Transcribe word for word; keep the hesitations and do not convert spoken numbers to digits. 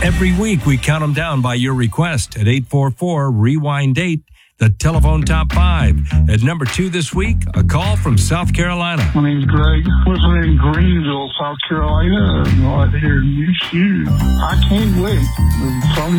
Every week, we count them down by your request at eight four four, rewind eight, the telephone top five. At number two this week, a call from South Carolina. My name's Greg. We're in Greenville, South Carolina. No idea. New shoes. I can't wait. From